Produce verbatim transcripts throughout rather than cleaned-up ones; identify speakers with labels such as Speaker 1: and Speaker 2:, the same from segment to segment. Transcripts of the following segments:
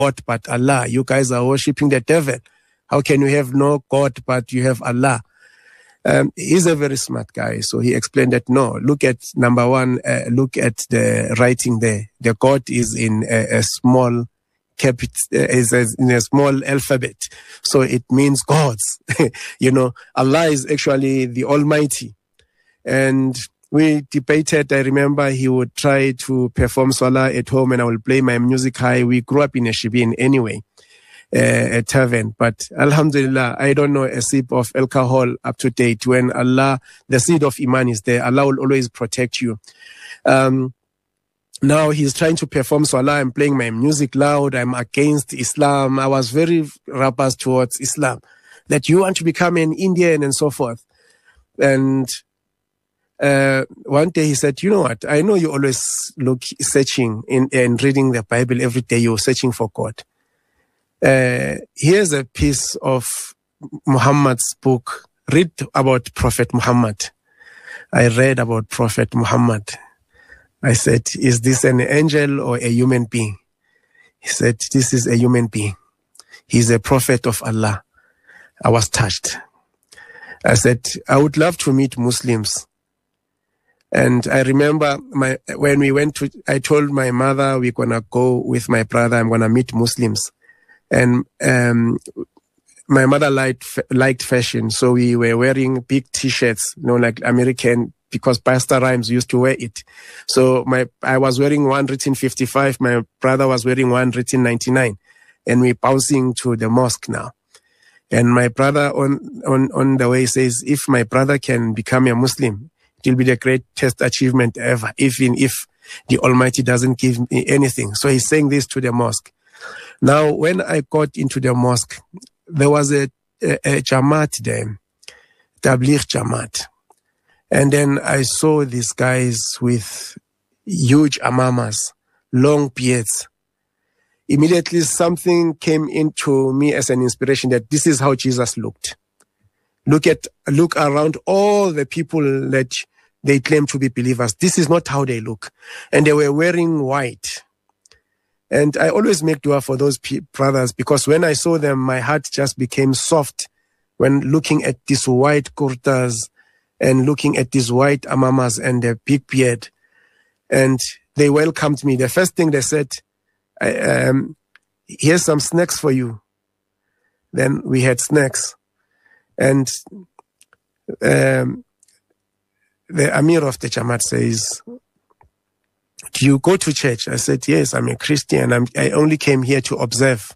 Speaker 1: God but Allah. You guys are worshipping the devil. How can you have no God but you have Allah? Um, he's a very smart guy. So he explained that, no, look at number one, uh, look at the writing there. The God is in a, a small capit, uh, is a, in a small alphabet. So it means gods. You know, Allah is actually the Almighty. And we debated. I remember he would try to perform salah at home and I will play my music high. We grew up in a shibin anyway. Uh, a tavern, but alhamdulillah, I don't know a sip of alcohol up to date. When Allah, the seed of Iman is there, Allah will always protect you. Um, now he's trying to perform salah. I'm playing my music loud. I'm against Islam. I was very robust towards Islam, that you want to become an Indian and so forth. And uh, one day he said, you know what? I know you always look searching in and reading the Bible every day. You're searching for God. Uh, here's a piece of Muhammad's book. Read about Prophet Muhammad. I read about Prophet Muhammad. I said, is this an angel or a human being? He said, this is a human being. He's a prophet of Allah. I was touched. I said, I would love to meet Muslims. And I remember my when we went to, I told my mother, we're going to go with my brother. I'm going to meet Muslims. And um, my mother liked liked fashion, so we were wearing big T-shirts, you know, like American, because Pastor Rhymes used to wear it. So my I was wearing one written fifty-five, my brother was wearing one written ninety-nine, and we're bouncing to the mosque now. And my brother on on on the way says, if my brother can become a Muslim, it will be the greatest achievement ever, even if the Almighty doesn't give me anything. So he's saying this to the mosque. Now, when I got into the mosque, there was a, a, a Jamaat there, Tabligh Jamaat. And then I saw these guys with huge amamas, long beards. Immediately something came into me as an inspiration that this is how Jesus looked. Look at, look around all the people that they claim to be believers. This is not how they look. And they were wearing white. And I always make dua for those pe- brothers, because when I saw them, my heart just became soft when looking at these white kurtas and looking at these white amamas and their big beard. And they welcomed me. The first thing they said, I, um, here's some snacks for you. Then we had snacks. And um, the Amir of the Jamaat says, do you go to church? I said, yes, I'm a Christian. I'm, I only came here to observe.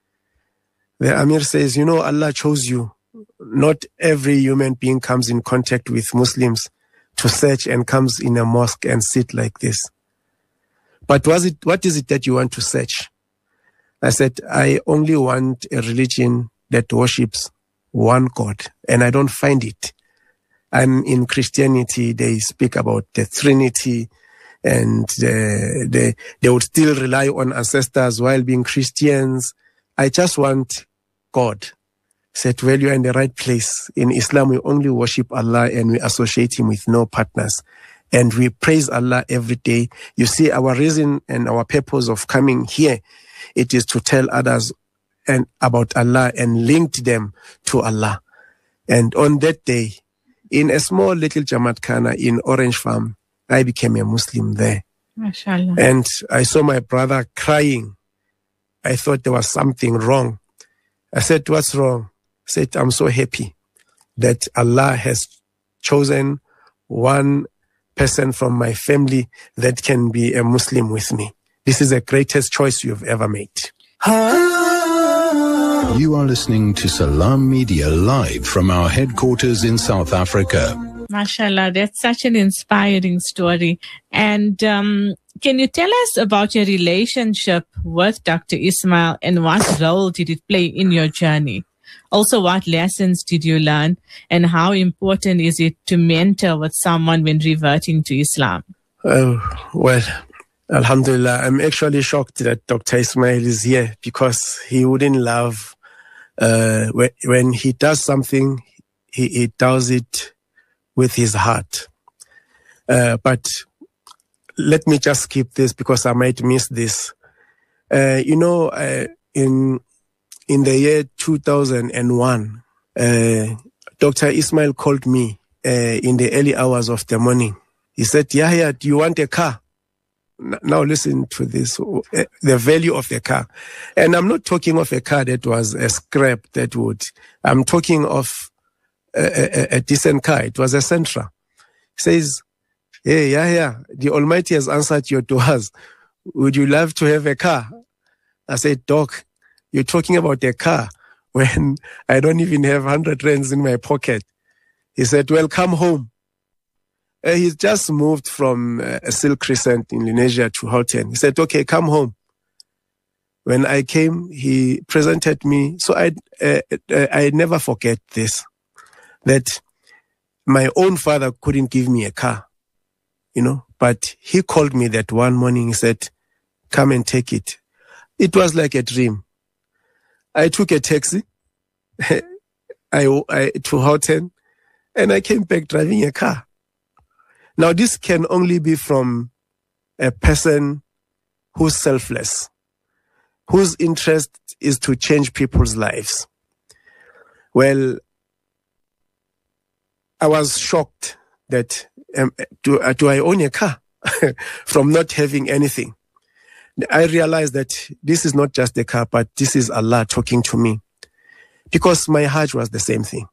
Speaker 1: The Amir says, you know, Allah chose you. Not every human being comes in contact with Muslims to search and comes in a mosque and sit like this. But was it, what is it that you want to search? I said, I only want a religion that worships one God, and I don't find it. I'm in Christianity. They speak about the Trinity, and uh, they, they would still rely on ancestors while being Christians. I just want God. Said, well, you're in the right place. In Islam, we only worship Allah and we associate Him with no partners. And we praise Allah every day. You see, our reason and our purpose of coming here, it is to tell others and about Allah and link them to Allah. And on that day, in a small little Jamaat Khana in Orange Farm, I became a Muslim there.
Speaker 2: MashaAllah.
Speaker 1: And I saw my brother crying. I thought there was something wrong. I said, what's wrong? I said, I'm so happy that Allah has chosen one person from my family that can be a Muslim with me. This is the greatest choice you've ever made.
Speaker 3: You are listening to Salam Media live from our headquarters in South Africa.
Speaker 2: MashaAllah, that's such an inspiring story. And um, can you tell us about your relationship with Doctor Ismail and what role did it play in your journey? Also, what lessons did you learn and how important is it to mentor with someone when reverting to Islam?
Speaker 1: Oh, well, alhamdulillah, I'm actually shocked that Doctor Ismail is here, because he wouldn't love uh, when, when he does something, he, he does it with his heart. Uh, but let me just skip this because I might miss this. Uh, you know, uh, in in the year two thousand one, uh, Doctor Ismail called me uh, in the early hours of the morning. He said, Yahya, do you want a car? Now listen to this, the value of the car. And I'm not talking of a car that was a scrap that would, I'm talking of a, a, a decent car. It was a Sentra. He says, hey, Yahya, the Almighty has answered your du'as. Would you love to have a car? I said, Doc, you're talking about a car when I don't even have one hundred rands in my pocket. He said, well, come home. Uh, he's just moved from uh, Silk Crescent in Lenasia to Houghton. He said, okay, come home. When I came, he presented me. So I, uh, uh, I never forget this, that my own father couldn't give me a car, you know, but he called me that one morning. He said, come and take it. It was like a dream. I took a taxi I, I, to Houghton, and I came back driving a car. Now, this can only be from a person who's selfless, whose interest is to change people's lives. Well, I was shocked that um, do, uh, do I own a car from not having anything? I realized that this is not just a car, but this is Allah talking to me, because my Hajj was the same thing.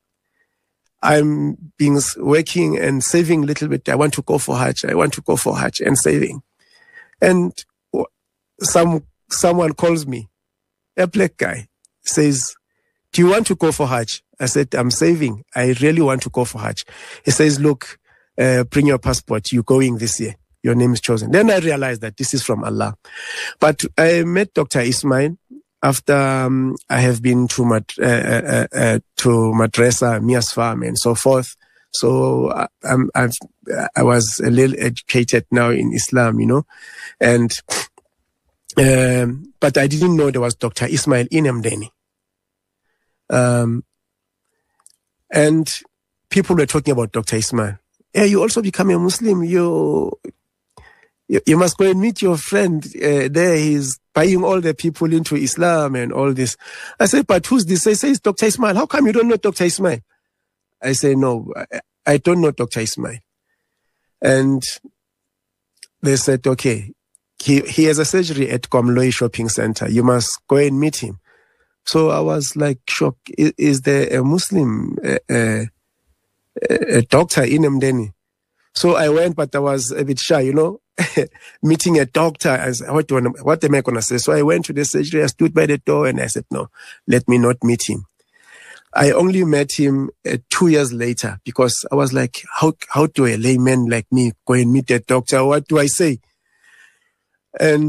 Speaker 1: I'm being working and saving a little bit. I want to go for Hajj. I want to go for Hajj and saving. And some someone calls me, a black guy, says, do you want to go for Hajj? I said, I'm saving. I really want to go for Hajj. He says, look, uh, bring your passport. You're going this year. Your name is chosen. Then I realized that this is from Allah. But I met Doctor Ismail after um, I have been to Mad- uh, uh, uh, to Madrasa, Mia's Farm, and so forth. So uh, I'm, I've, I was a little educated now in Islam, you know, and um, but I didn't know there was Doctor Ismail in Mdeni. Um, and people were talking about Doctor Ismail. Yeah, you also become a Muslim. You you, you must go and meet your friend uh, there. He's buying all the people into Islam and all this. I said, but who's this? They say it's Doctor Ismail. How come you don't know Doctor Ismail? I say, no, I, I don't know Doctor Ismail. And they said, okay, he, he has a surgery at Komloi Shopping Center. You must go and meet him. So I was like shocked. Is, is there a Muslim uh, uh, a doctor in Mdeni? So I went, but I was a bit shy, you know, meeting a doctor. I said, what, do I, what am I going to say? So I went to the surgery. I stood by the door and I said, no, let me not meet him. I only met him uh, two years later, because I was like, how how do a layman like me go and meet a doctor? What do I say? And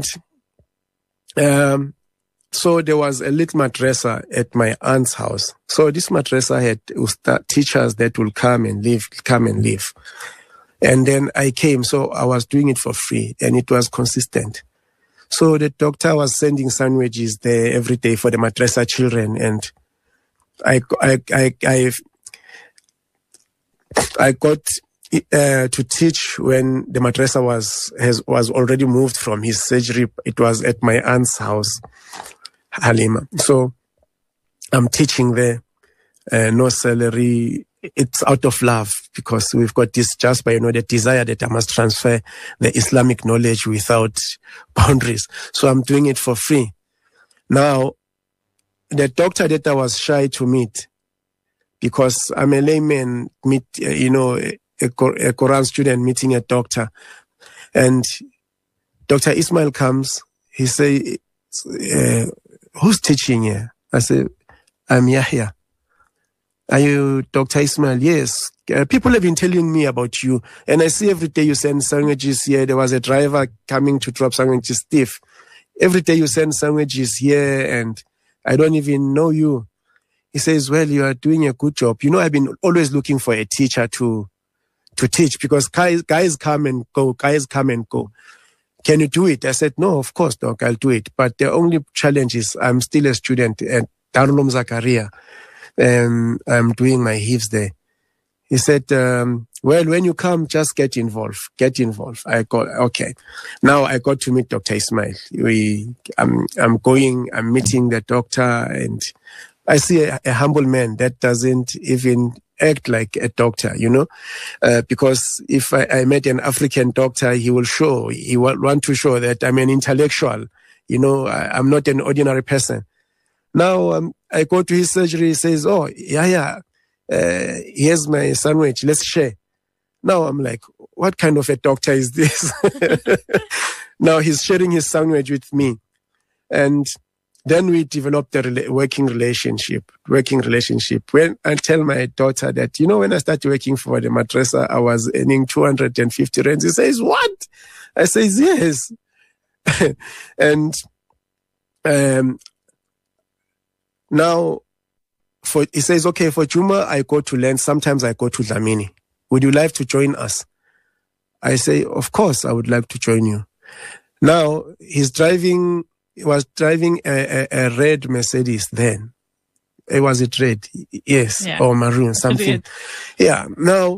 Speaker 1: um, so there was a little madrasa at my aunt's house. So this madrasa had usta- teachers that will come and leave, come and leave. And then I came, so I was doing it for free, and it was consistent. So the doctor was sending sandwiches there every day for the madrasa children, and I, I, I, I, I got uh, to teach when the madrasa was has was already moved from his surgery. It was at my aunt's house, Halima. So I'm teaching there, uh, no salary. It's out of love, because we've got this just by, you know, the desire that I must transfer the Islamic knowledge without boundaries. So I'm doing it for free. Now, the doctor that I was shy to meet, because I'm a layman, meet, uh, you know, a, a Quran student meeting a doctor. And Doctor Ismail comes, he say, uh, who's teaching here? I say, I'm Yahya. Are you Doctor Ismail? Yes. Uh, people have been telling me about you, and I see every day you send sandwiches here. There was a driver coming to drop sandwiches, Steve. Every day you send sandwiches here, and I don't even know you. He says, well, you are doing a good job. You know, I've been always looking for a teacher to to teach, because guys, guys come and go, guys come and go. Can you do it? I said, no, of course, Doc, I'll do it. But the only challenge is I'm still a student at Darul Umm Zakaria. Um, I'm doing my hifz there. He said, um, well, when you come, just get involved, get involved. I got, okay. Now I got to meet Doctor Ismail. We, I'm, I'm going, I'm meeting the doctor, and I see a, a humble man that doesn't even act like a doctor, you know, uh, because if I, I met an African doctor, he will show, he will want to show that I'm an intellectual, you know, I, I'm not an ordinary person. Now, um, I go to his surgery, he says, oh, yeah, yeah, uh, here's my sandwich, let's share. Now I'm like, what kind of a doctor is this? Now he's sharing his sandwich with me. And then we developed a rela- working relationship, working relationship. When I tell my daughter that, you know, when I started working for the madrasa, I was earning two hundred fifty rands. He says, what? I says, yes. And um, now for he says, okay, for Juma, I go to learn. Sometimes I go to Dlamini. Would you like to join us? I say, of course, I would like to join you. Now, he's driving, he was driving a, a, a red Mercedes then. It was it red? Yes, yeah. Or maroon, something. Red. Yeah. Now,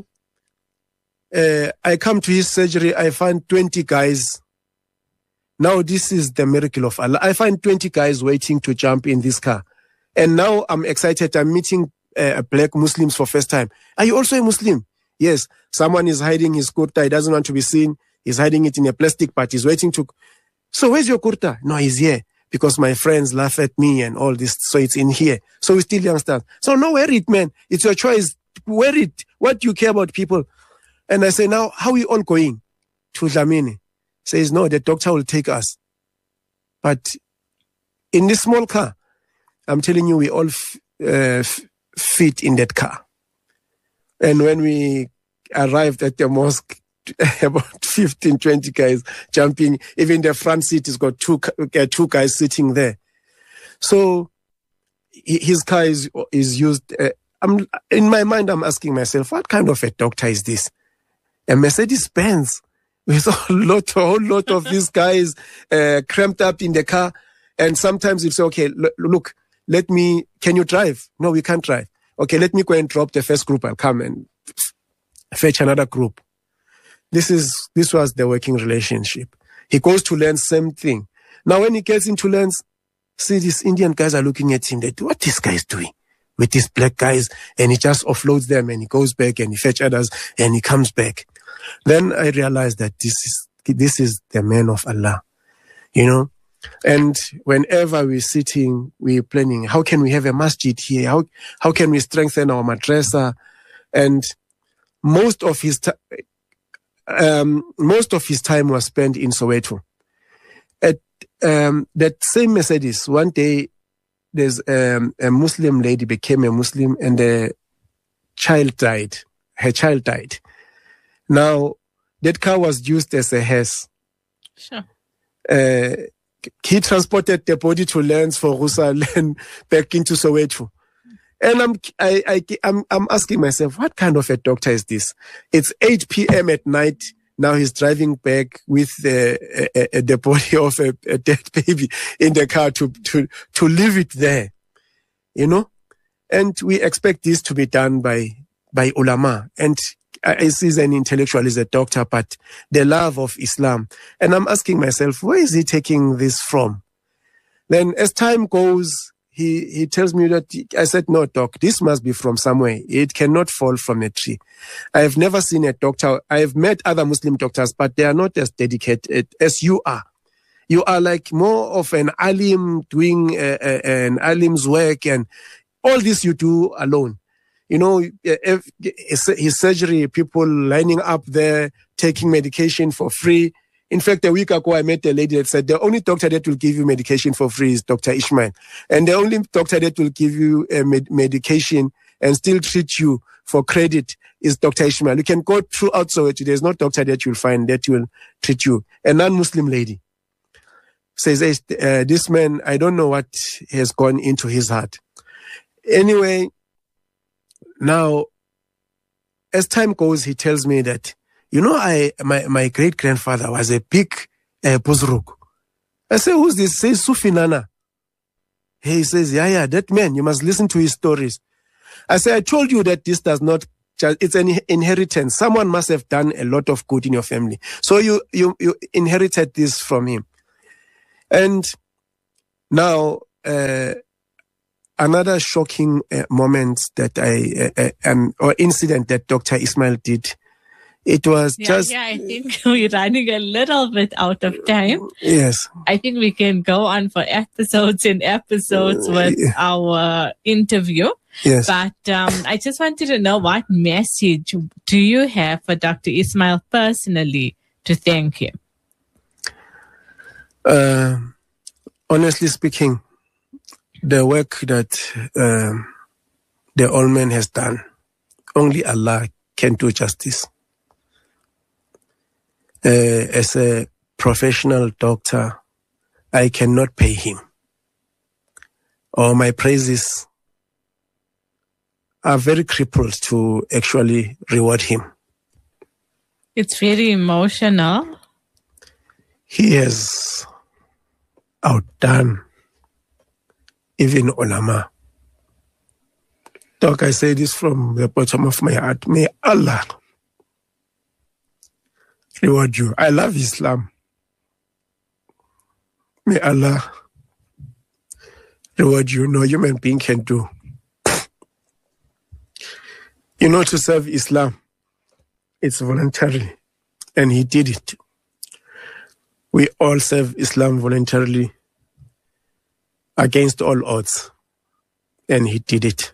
Speaker 1: uh, I come to his surgery, I find twenty guys. Now, this is the miracle of Allah. I find twenty guys waiting to jump in this car. And now I'm excited. I'm meeting uh, black Muslims for first time. Are you also a Muslim? Yes, someone is hiding his kurta. He doesn't want to be seen. He's hiding it in a plastic bag. He's waiting to... So where's your kurta? No, he's here because my friends laugh at me and all this. So it's in here. So we still youngsters. So no, wear it, man. It's your choice. Wear it. What do you care about people? And I say, now, how are we all going? To Dlamini. Says, no, the doctor will take us. But in this small car, I'm telling you, we all f- uh, f- fit in that car. And when we arrived at the mosque, about fifteen, twenty guys jumping. Even the front seat has got two, uh, two guys sitting there. So his car is, is used. Uh, I'm, in my mind, I'm asking myself, what kind of a doctor is this? A Mercedes-Benz with a lot, a whole lot of these guys uh, cramped up in the car. And sometimes you say, okay, l- look, let me, can you drive? No, we can't drive. Okay, let me go and drop the first group. I'll come and fetch another group. This is, this was the working relationship. He goes to learn same thing. Now, when he gets into Lens, see, these Indian guys are looking at him. They do, what this guy is doing with these black guys? And he just offloads them and he goes back and he fetch others and he comes back. Then I realized that this is, this is the man of Allah, you know? And whenever we're sitting, we're planning, how can we have a masjid here? How, how can we strengthen our madrasa? And most of his, t- um, most of his time was spent in Soweto. At, um, that same Mercedes, one day, there's, um, a Muslim lady became a Muslim and the child died. Her child died. Now, that car was used as a hearse.
Speaker 2: Sure.
Speaker 1: Uh, he transported the body to Lens for Rusal and back into Soweto. And I'm, I, I, I'm, I'm asking myself, what kind of a doctor is this? It's eight p.m. at night. Now he's driving back with the, uh, uh, the body of a, a dead baby in the car to, to, to leave it there, you know? And we expect this to be done by, by ulama. And I see an intellectual is a doctor, but the love of Islam. And I'm asking myself, where is he taking this from? Then as time goes, he, he tells me that, I said, no, doc, this must be from somewhere. It cannot fall from a tree. I have never seen a doctor. I have met other Muslim doctors, but they are not as dedicated as you are. You are like more of an alim doing uh, uh, an alim's work, and all this you do alone. You know, if his surgery, people lining up there, taking medication for free. In fact, a week ago, I met a lady that said the only doctor that will give you medication for free is Doctor Ismail. And the only doctor that will give you a med- medication and still treat you for credit is Doctor Ismail. You can go throughout Soweto. There's no doctor that you'll find that will treat you. A non-Muslim lady says, uh, this man, I don't know what has gone into his heart. Anyway, now, as time goes, he tells me that, you know, I my, my great-grandfather was a big uh, Buzruk. I say, who's this? He says, Sufi Nana. He says, yeah, yeah, that man, you must listen to his stories. I say, I told you that this does not just, it's an inheritance. Someone must have done a lot of good in your family. So you, you, you inherited this from him. And now, uh, another shocking uh, moment that I, uh, uh, um, or incident that Doctor Ismail did, it was
Speaker 2: yeah,
Speaker 1: just...
Speaker 2: Yeah, I think we're running a little bit out of time.
Speaker 1: Yes.
Speaker 2: I think we can go on for episodes and episodes with uh, our interview.
Speaker 1: Yes.
Speaker 2: But um, I just wanted to know, what message do you have for Doctor Ismail personally to thank him?
Speaker 1: Uh, honestly speaking, the work that um, the old man has done, only Allah can do justice. Uh, as a professional doctor, I cannot pay him, or my praises are very crippled to actually reward him.
Speaker 2: It's very emotional.
Speaker 1: He has outdone even ulama. Doc, I say this from the bottom of my heart. May Allah reward you. I love Islam. May Allah reward you. No human being can do. You know, to serve Islam, it's voluntary. And he did it. We all serve Islam voluntarily against all odds. And he did it.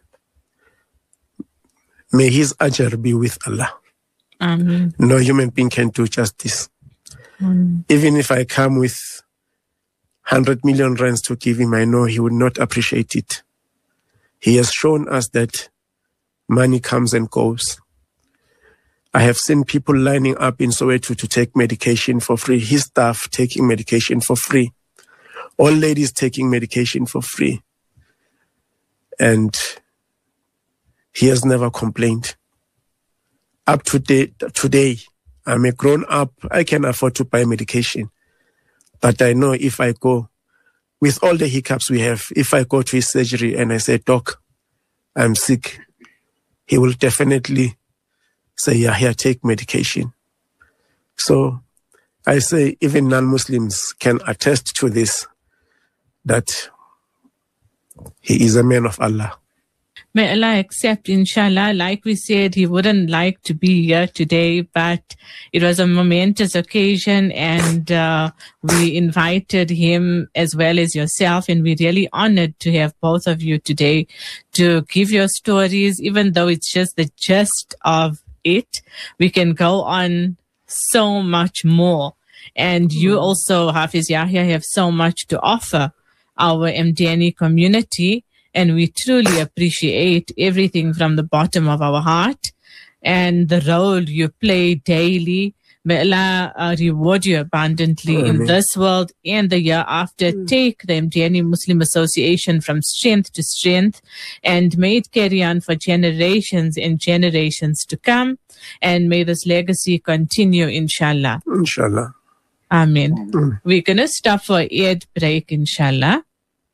Speaker 1: May his ajr be with Allah.
Speaker 2: Amen.
Speaker 1: No human being can do justice.
Speaker 2: Amen.
Speaker 1: Even if I come with one hundred million rands to give him, I know he would not appreciate it. He has shown us that money comes and goes. I have seen people lining up in Soweto to take medication for free. His staff taking medication for free. All ladies taking medication for free. And he has never complained. Up to date, today, I'm a grown up. I can afford to buy medication. But I know if I go, with all the hiccups we have, if I go to his surgery and I say, Doc, I'm sick, he will definitely say, yeah, here, take medication. So I say even non-Muslims can attest to this, that he is a man of Allah.
Speaker 2: May Allah accept, inshallah. Like we said, he wouldn't like to be here today, but it was a momentous occasion, and uh, we invited him as well as yourself, and we're really honored to have both of you today to give your stories, even though it's just the gist of it. We can go on so much more. And you also, Hafiz Yahya, have so much to offer our Mdiani community. And we truly appreciate everything from the bottom of our heart and the role you play daily. May Allah uh, reward you abundantly Amen. In this world and the year after. Mm. Take the Mdiani Muslim Association from strength to strength, and may it carry on for generations and generations to come. And may this legacy continue, inshallah.
Speaker 1: Inshallah.
Speaker 2: Amen.
Speaker 1: Mm.
Speaker 2: We're going to stop for a ad break, inshallah.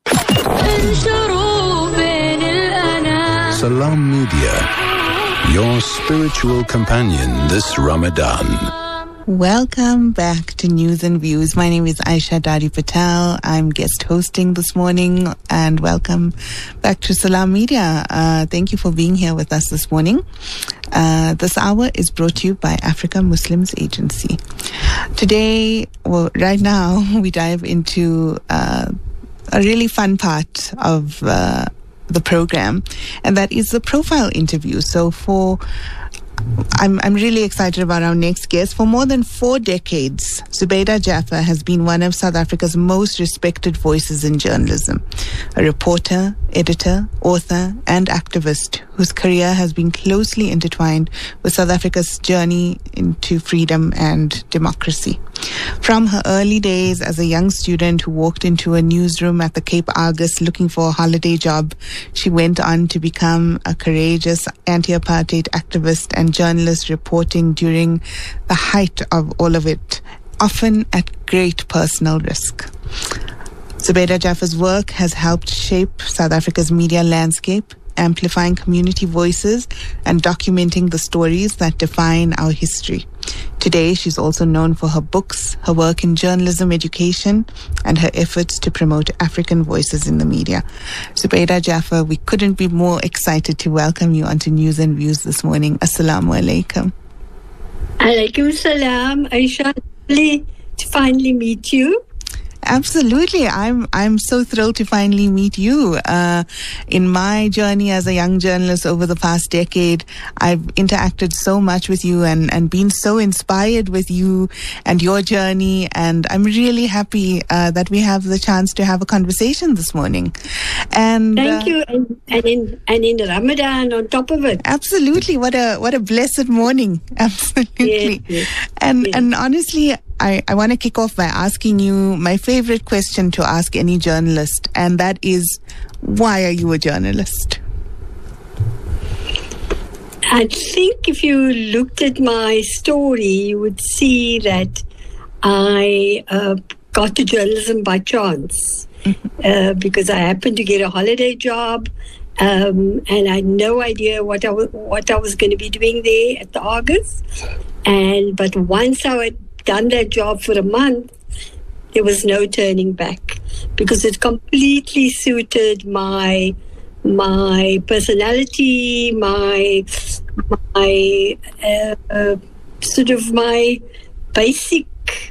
Speaker 3: Salam Media, your spiritual companion this Ramadan.
Speaker 4: Welcome back to News and Views. My name is Aisha Dari Patel. I'm guest hosting this morning, and welcome back to Salam Media. Uh, thank you for being here with us this morning. Uh, this hour is brought to you by Africa Muslims Agency. Today, well, right now, we dive into uh, a really fun part of uh, the program, and that is the profile interview. So for I'm I'm really excited about our next guest. For more than four decades, Zubeida Jaffer has been one of South Africa's most respected voices in journalism. A reporter, editor, author, and activist whose career has been closely intertwined with South Africa's journey into freedom and democracy. From her early days as a young student who walked into a newsroom at the Cape Argus looking for a holiday job, she went on to become a courageous anti-apartheid activist and journalist, reporting during the height of all of it, often at great personal risk. Zubeida Jaffer's work has helped shape South Africa's media landscape amplifying community voices and documenting the stories that define our history. Today, she's also known for her books, her work in journalism education, and her efforts to promote African voices in the media. Zubaida Jaffer, we couldn't be more excited to welcome you onto News and Views this morning. Assalamu alaikum.
Speaker 5: Alaikum salam, Aisha. Lovely to finally meet you.
Speaker 4: Absolutely. I'm I'm so thrilled to finally meet you. Uh, in my journey as a young journalist over the past decade, I've interacted so much with you and, and been so inspired with you and your journey. And I'm really happy uh, that we have the chance to have a conversation this morning. And
Speaker 5: Thank
Speaker 4: uh,
Speaker 5: you. And, and, in, and in Ramadan on top of it.
Speaker 4: Absolutely. What a what a blessed morning. Absolutely.
Speaker 5: Yes, yes,
Speaker 4: and
Speaker 5: yes.
Speaker 4: and honestly, I, I want to kick off by asking you my favorite question to ask any journalist, and that is, why are you a journalist?
Speaker 5: I think if you looked at my story, you would see that I uh, got to journalism by chance uh, because I happened to get a holiday job, um, and I had no idea what I, w- what I was going to be doing there at the Argus. And but once I had done that job for a month, there was no turning back because it completely suited my my personality, my my uh, uh, sort of my basic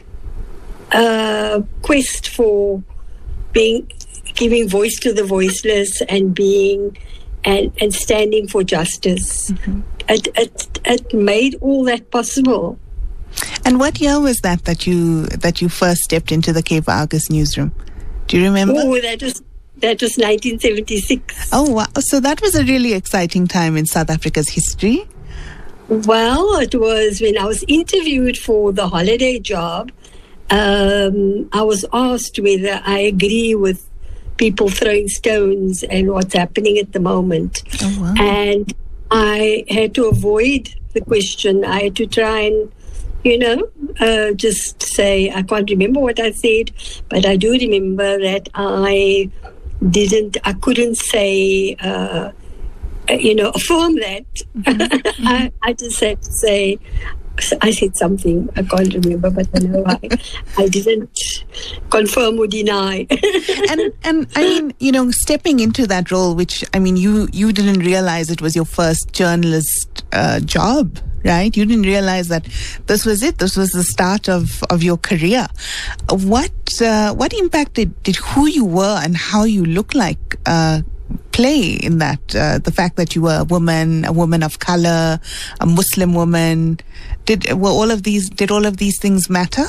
Speaker 5: uh, quest for being giving voice to the voiceless and being and, and standing for justice. Mm-hmm. It, it it made all that possible.
Speaker 4: And what year was that that you that you first stepped into the Cape Argus newsroom? Do you remember?
Speaker 5: Oh, that was that was nineteen seventy-six.
Speaker 4: Oh, wow! So that was a really exciting time in South Africa's history.
Speaker 5: Well, it was when I was interviewed for the holiday job. Um, I was asked whether I agree with people throwing stones and what's happening at the moment,
Speaker 4: oh, wow.
Speaker 5: and I had to avoid the question. I had to try and You know, uh, just say, I can't remember what I said, but I do remember that I didn't, I couldn't say, uh, you know, affirm that. Mm-hmm. I, I just had to say, I said something, I can't remember, but I know I, I didn't confirm or deny.
Speaker 4: and and I mean, you know, stepping into that role, which, I mean, you, you didn't realize it was your first journalist uh, job, right? You didn't realize that this was it. This was the start of, of your career. What uh, what impact did, did who you were and how you look like uh, play in that? Uh, the fact that you were a woman, a woman of color, a Muslim woman. Did were all of these did all of these things matter?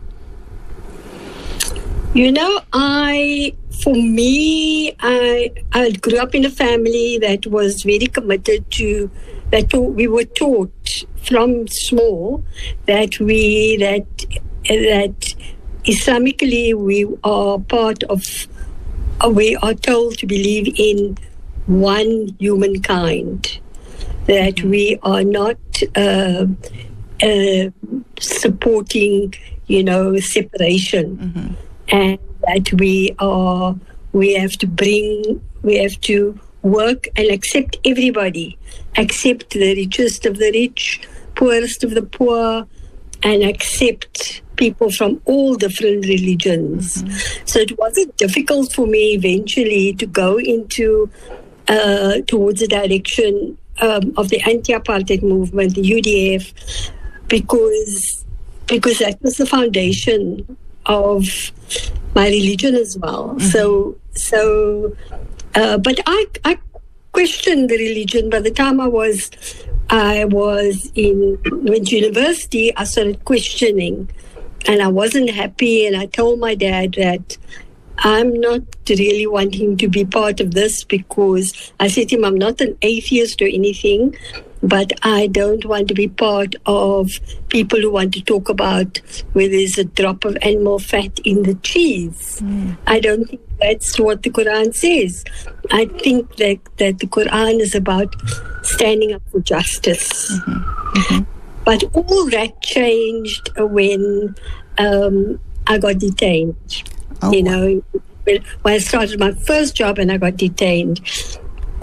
Speaker 5: You know, I for me, I I grew up in a family that was very committed to. That we were taught from small that we that that Islamically we are part of. We are told to believe in one humankind. That we are not uh, uh, supporting, you know, separation, mm-hmm. and that we are we have to bring we have to work and accept everybody. Accept the richest of the rich, poorest of the poor, and accept people from all different religions. Mm-hmm. So it wasn't difficult for me eventually to go into uh, towards the direction um, of the anti-apartheid movement, the U D F, because because that was the foundation of my religion as well. Mm-hmm. So so, uh, but I I. questioned the religion. By the time I was, I was in went to university, I started questioning, and I wasn't happy. And I told my dad that I'm not really wanting to be part of this because I said to him, I'm not an atheist or anything, but I don't want to be part of people who want to talk about where there's a drop of animal fat in the cheese. Mm. I don't think that's what the Quran says. I think that, that the Quran is about standing up for justice. Mm-hmm. Mm-hmm. But all that changed when um, I got detained. Oh, you know, when I started my first job and I got detained,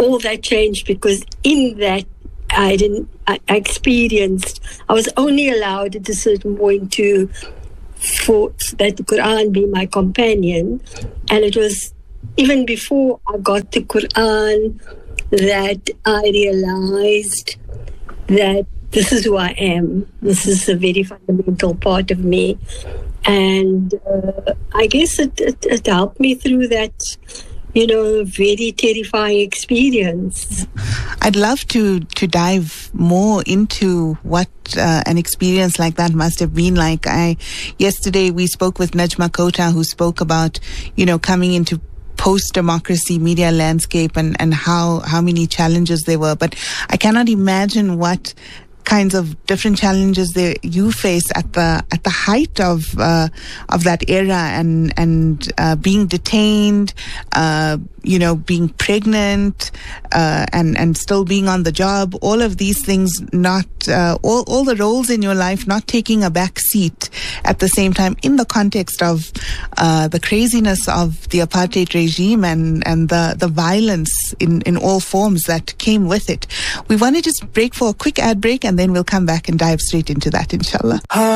Speaker 5: all that changed because in that I didn't, I experienced, I was only allowed at a certain point to, for that the Quran be my companion. And it was even before I got the Quran that I realized that this is who I am. This is a very fundamental part of me. And uh, I guess it, it, it helped me through that, you know, very terrifying experience.
Speaker 4: I'd love to, to dive more into what uh, an experience like that must have been like. I yesterday we spoke with Najma Kota, who spoke about, you know, coming into post-democracy media landscape and, and how, how many challenges there were. But I cannot imagine what kinds of different challenges that you face at the at the height of uh, of that era, and and uh, being detained, uh, you know, being pregnant, uh, and and still being on the job. All of these things, not uh, all all the roles in your life, not taking a back seat at the same time in the context of uh, the craziness of the apartheid regime and and the the violence in in all forms that came with it. We want to just break for a quick ad break, and then we'll come back and dive straight into that, inshallah.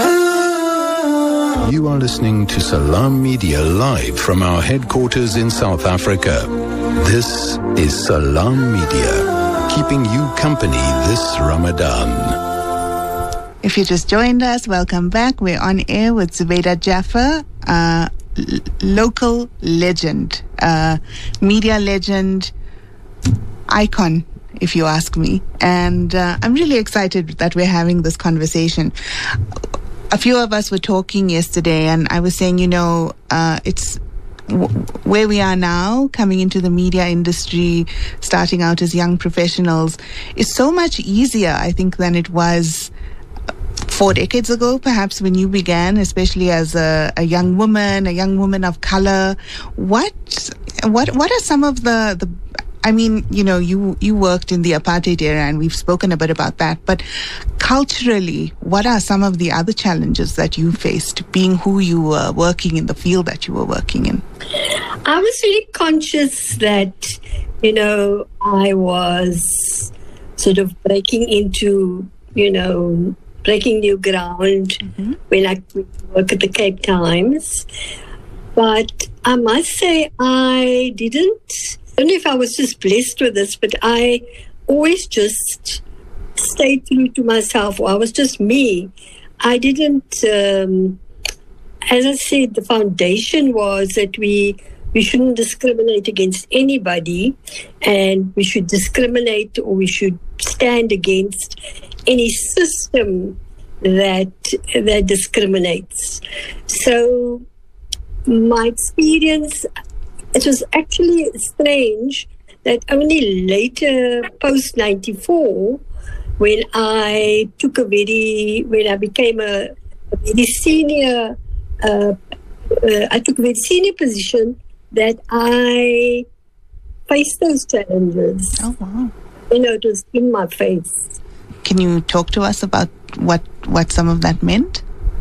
Speaker 3: You are listening to Salam Media live from our headquarters in South Africa. This is Salam Media, keeping you company this Ramadan.
Speaker 4: If you just joined us, welcome back. We're on air with Zubaida Jaffer, uh, l- local legend, uh, media legend, icon, if you ask me. And uh, I'm really excited that we're having this conversation. A few of us were talking yesterday, and I was saying, you know, uh, it's w- where we are now, coming into the media industry, starting out as young professionals, is so much easier, I think, than it was four decades ago, perhaps, when you began, especially as a, a young woman, a young woman of color. What, what, what are some of the, the I mean, you know, you, you worked in the apartheid era, and we've spoken a bit about that, but culturally, what are some of the other challenges that you faced, being who you were, working in the field that you were working in?
Speaker 5: I was really conscious that, you know, I was sort of breaking into, you know, breaking new ground mm-hmm. when I work at the Cape Times. But I must say, I didn't, I don't know if I was just blessed with this, but I always just stayed true to myself. Or I was just me. I didn't, um, as I said, the foundation was that we we shouldn't discriminate against anybody, and we should discriminate, or we should stand against any system that that discriminates. So my experience, it was actually strange that only later, post ninety-four, when I took a very, when I became a, a very senior, uh, uh, I took a very senior position, that I faced those challenges.
Speaker 4: Oh, wow.
Speaker 5: You know, it was in my face.
Speaker 4: Can you talk to us about what, what some of that meant?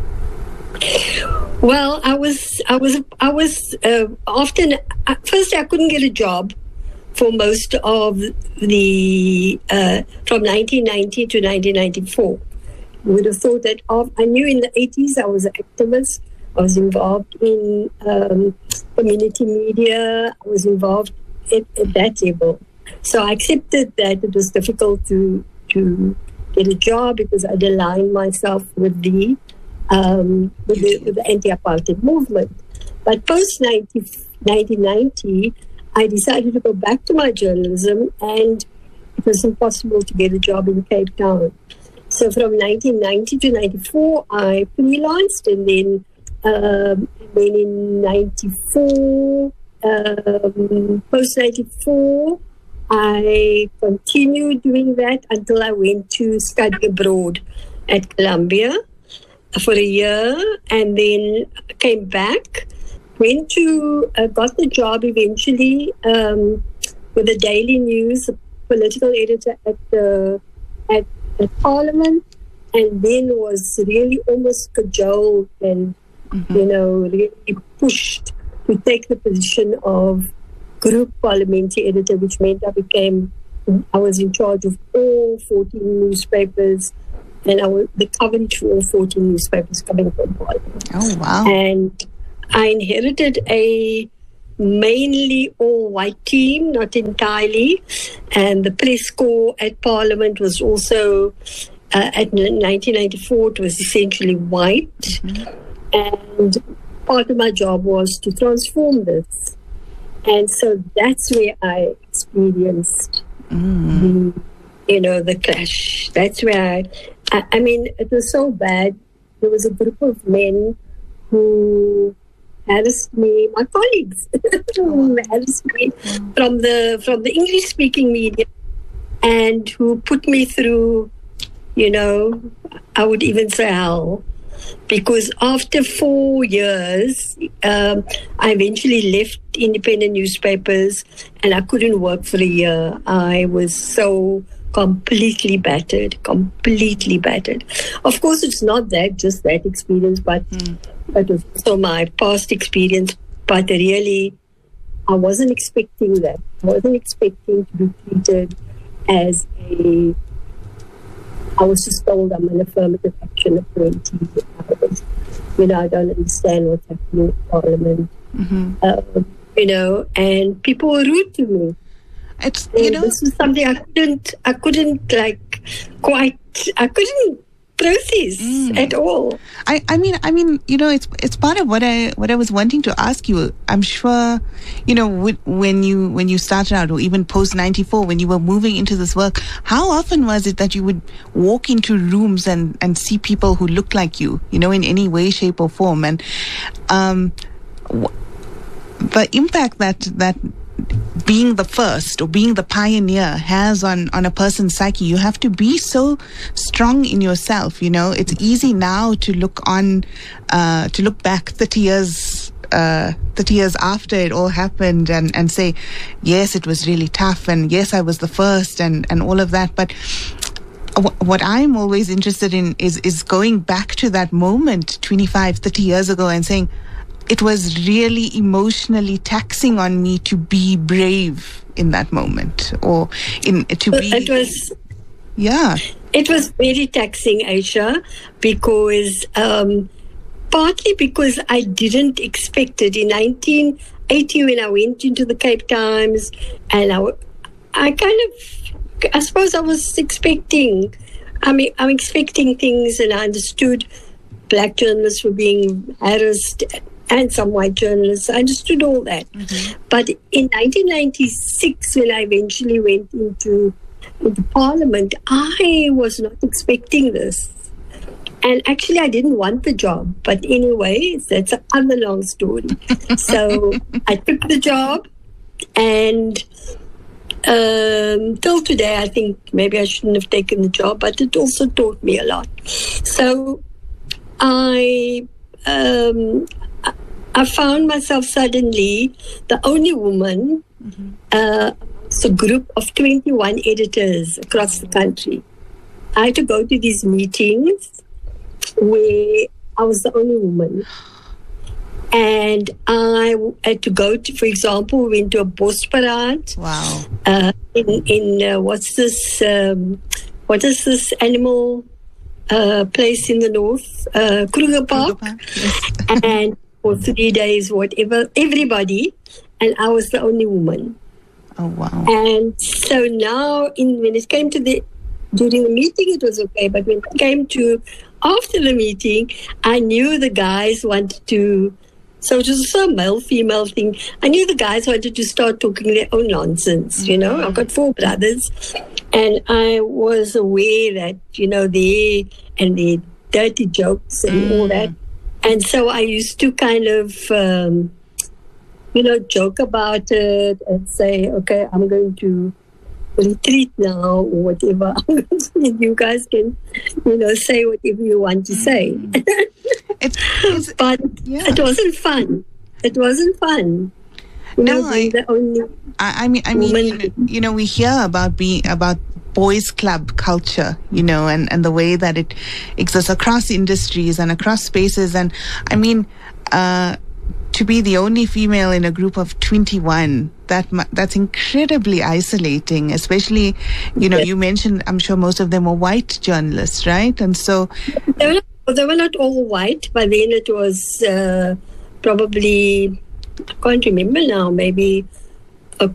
Speaker 5: Well, I was, I was, I was uh, often. At first, I couldn't get a job for most of the uh, from nineteen ninety to nineteen ninety-four. You would have thought that. Of, I knew in the eighties I was an activist. I was involved in um, community media. I was involved at, at that level. So I accepted that it was difficult to to get a job because I'd aligned myself with the Um, with, the, with the anti-apartheid movement. But post nineteen ninety, I decided to go back to my journalism, and it was impossible to get a job in Cape Town. So from nineteen ninety to ninety-four, I freelanced, and then, um, then in ninety-four, um, post ninety-four, I continued doing that until I went to study abroad at Columbia for a year, and then came back, went to, uh, got the job eventually um, with the Daily News, a political editor at the at, at Parliament, and then was really almost cajoled and, mm-hmm. you know, really pushed to take the position of group parliamentary editor, which meant I became, I was in charge of all fourteen newspapers, and I was the coverage for all fourteen newspapers coming from Parliament.
Speaker 4: Oh, wow.
Speaker 5: And I inherited a mainly all-white team, not entirely, and the press corps at Parliament was also, uh, at nineteen ninety-four, it was essentially white, mm-hmm. and part of my job was to transform this. And so that's where I experienced mm. the, you know, the clash. That's where I, I, I mean, it was so bad. There was a group of men who harassed me, my colleagues, who harassed me from the from the English-speaking media, and who put me through, you know, I would even say hell. Because after four years, um, I eventually left independent newspapers, and I couldn't work for a year. I was so completely battered, completely battered. Of course, it's not that, just that experience, but mm. it was also my past experience. But really, I wasn't expecting that. I wasn't expecting to be treated as a... I was just told I'm an affirmative action appointee. You know, I don't understand what's happening in Parliament. Mm-hmm. Um, you know, and people were rude to me.
Speaker 4: It's you
Speaker 5: and
Speaker 4: know
Speaker 5: this was something I couldn't, I couldn't like quite, I couldn't process mm. at all.
Speaker 4: I, I mean, I mean, you know, it's it's part of what I what I was wanting to ask you. I'm sure, you know, when you when you started out, or even post ninety-four, when you were moving into this work, how often was it that you would walk into rooms and, and see people who looked like you, you know, in any way, shape, or form, and um, the impact that that. being the first or being the pioneer has on, on a person's psyche. You have to be so strong in yourself, you know. It's easy now to look on, uh, to look back thirty years, uh, thirty years after it all happened and, and say, yes, it was really tough, and yes, I was the first, and, and all of that. But what I'm always interested in is, is going back to that moment twenty-five, thirty years ago and saying, it was really emotionally taxing on me to be brave in that moment, or in to be.
Speaker 5: It was,
Speaker 4: yeah.
Speaker 5: It was very taxing, Aisha, because um, partly because I didn't expect it. In nineteen eighty, when I went into the Cape Times, and I, I kind of, I suppose I was expecting. I mean, I'm expecting things, and I understood black journalists were being harassed. And some white journalists. I understood all that. Mm-hmm. But in nineteen ninety-six, when I eventually went into, into Parliament, I was not expecting this. And actually, I didn't want the job. But anyway, that's another long story. So I took the job, and um, till today, I think maybe I shouldn't have taken the job, but it also taught me a lot. So I... Um, I found myself suddenly the only woman mm-hmm. uh, amongst a group of twenty-one editors across the country. I had to go to these meetings where I was the only woman. And I had to go to, for example, we went to a Bosparade.
Speaker 4: Wow.
Speaker 5: Uh, in, in uh, what's this, um, what is this animal uh, place in the north? Uh, Kruger Park. Kruger Park. Yes. And for three days, whatever, everybody, and I was the only woman.
Speaker 4: Oh, wow.
Speaker 5: And so now, in when it came to the, during the meeting, it was okay, but when it came to after the meeting, I knew the guys wanted to, so it was a male-female thing, I knew the guys wanted to start talking their own nonsense, mm-hmm. you know. I've got four brothers, and I was aware that, you know, they, and their dirty jokes and mm. all that. And so I used to kind of, um, you know, joke about it and say, okay, I'm going to retreat now or whatever. You guys can, you know, say whatever you want to say.
Speaker 4: It's, it's,
Speaker 5: but
Speaker 4: yeah.
Speaker 5: it wasn't fun. It wasn't fun. You
Speaker 4: no,
Speaker 5: know,
Speaker 4: I,
Speaker 5: the only
Speaker 4: I, I mean, I mean, you know, you know, we hear about being about boys' club culture, you know, and, and the way that it exists across industries and across spaces. And I mean, uh, to be the only female in a group of twenty-one that mu- that's incredibly isolating, especially, you know, you mentioned, I'm sure most of them were white journalists, right? And so...
Speaker 5: They were not, they were not all white, but then it was uh, probably, I can't remember now, maybe, a,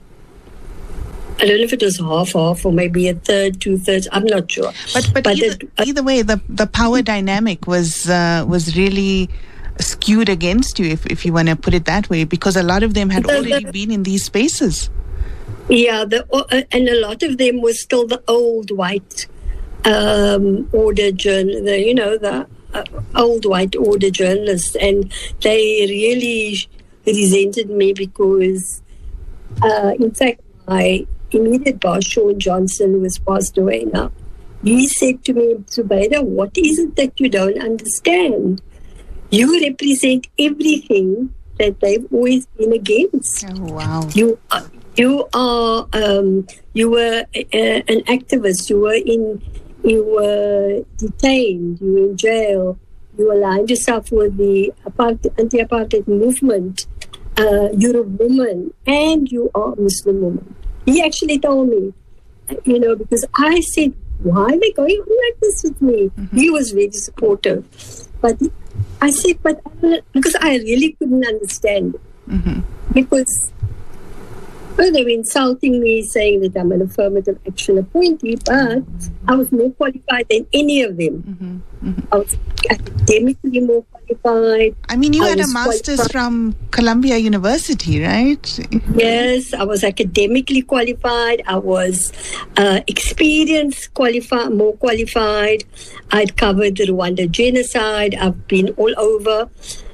Speaker 5: I don't know if it was half-half or maybe a third, two-thirds, I'm not sure.
Speaker 4: But but,
Speaker 5: but
Speaker 4: either,
Speaker 5: it, uh,
Speaker 4: either way, the, the power dynamic was uh, was really skewed against you, if, if you want to put it that way, because a lot of them had
Speaker 5: the,
Speaker 4: already
Speaker 5: the,
Speaker 4: been in these spaces.
Speaker 5: Yeah, the, uh, and a lot of them were still the old white um, order journal, the, you know, the uh, old white order journalists, and they really resented me because, uh, in fact, my immediate boss, Sean Johnson, who has passed away now, he said to me, Zubaida, what is it that you don't understand? You represent everything that they've always been against.
Speaker 4: Oh, wow.
Speaker 5: You are, you are um, you were uh, an activist. You were in, you were detained. You were in jail. You aligned yourself with the apartheid, anti-apartheid movement. Uh, you're a woman, and you are a Muslim woman. He actually told me, you know, because I said, why are they going on like this with me? Mm-hmm. He was very supportive, but I said, but I because I really couldn't understand it. Mm-hmm. Because well, they were insulting me, saying that I'm an affirmative action appointee, but I was more qualified than any of them. Mm-hmm. Mm-hmm. I was academically more qualified.
Speaker 4: I mean, you
Speaker 5: I
Speaker 4: had a master's qualified. from Columbia University, right?
Speaker 5: Yes, I was academically qualified. I was uh, experienced, qualified, more qualified. I'd covered the Rwanda genocide. I've been all over.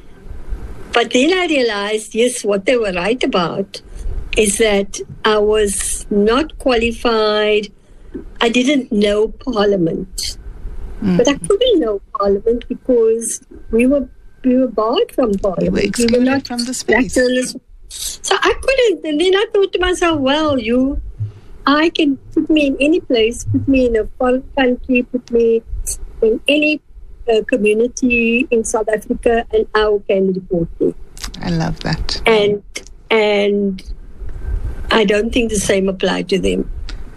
Speaker 5: But then I realized, yes, what they were right about is that I was not qualified. I didn't know Parliament. Mm. But I couldn't know Parliament because we were we were barred from Parliament.
Speaker 4: You were excluded
Speaker 5: we were not
Speaker 4: from the space.
Speaker 5: So I couldn't. And then I thought to myself, well, you, I can put me in any place, put me in a foreign country, put me in any uh, community in South Africa, and I can report me.
Speaker 4: I love that.
Speaker 5: And and I don't think the same applied to them.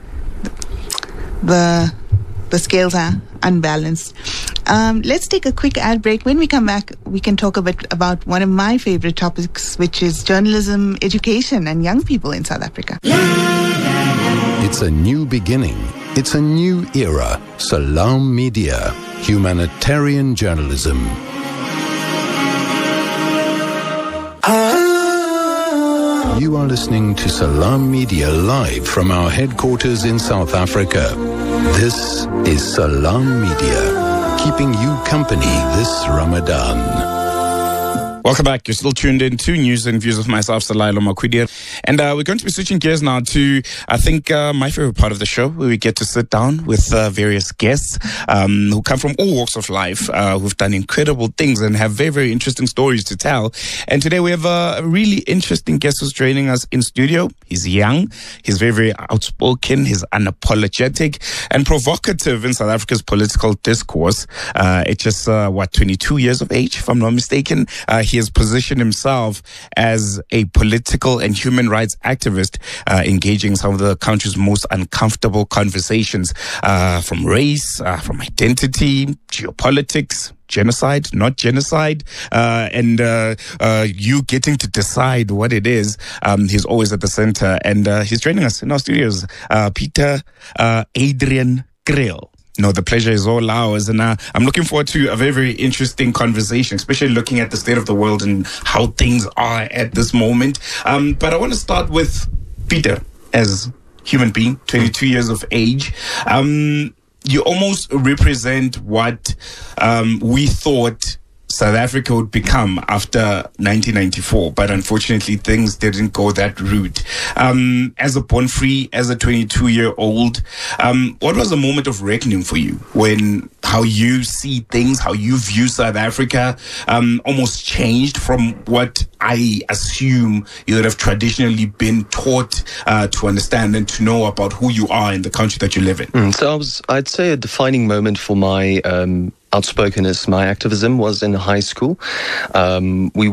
Speaker 4: The the scales are unbalanced. Um, let's take a quick ad break. When we come back, we can talk a bit about one of my favorite topics, which is journalism, education, and young people in South Africa.
Speaker 3: It's a new beginning. It's a new era. Salam Media, humanitarian journalism. You are listening to Salam Media live from our headquarters in South Africa. This is Salam Media, keeping you company this Ramadan.
Speaker 6: Welcome back. You're still tuned in to News and Views with myself, Salailo Makwidir. And uh, we're going to be switching gears now to, I think, uh, my favorite part of the show, where we get to sit down with uh, various guests um, who come from all walks of life, uh, who've done incredible things and have very, very interesting stories to tell. And today we have a really interesting guest who's joining us in studio. He's young. He's very, very outspoken. He's unapologetic and provocative in South Africa's political discourse. Uh, it's just, uh, what, twenty-two years of age, if I'm not mistaken. Uh, He has positioned himself as a political and human rights activist, uh, engaging some of the country's most uncomfortable conversations, uh, from race, uh, from identity, geopolitics, genocide, not genocide, uh, and uh, uh, you getting to decide what it is. Um, he's always at the center, and uh, he's joining us in our studios. Uh, Peter uh, Adrian Kriel. No, the pleasure is all ours. And uh, I'm looking forward to a very, very interesting conversation, especially looking at the state of the world and how things are at this moment. Um, but I want to start with Peter as human being, twenty-two years of age. Um, you almost represent what um, we thought South Africa would become after nineteen ninety-four, but unfortunately things didn't go that route. Um, as a born free, as a twenty-two-year-old, um, what was the moment of reckoning for you when how you see things, how you view South Africa, um, almost changed from what I assume you would have traditionally been taught uh, to understand and to know about who you are in the country that you live in?
Speaker 7: Mm, so I was, I'd say a defining moment for my um, outspokenness, my activism was in high school. Um, we were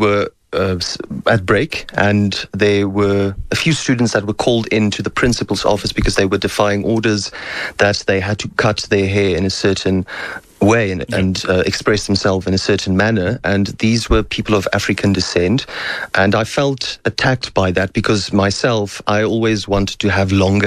Speaker 7: uh, at break, and there were a few students that were called into the principal's office because they were defying orders that they had to cut their hair in a certain way and, and uh, express themselves in a certain manner. And these were people of African descent. And I felt attacked by that because myself, I always wanted to have longer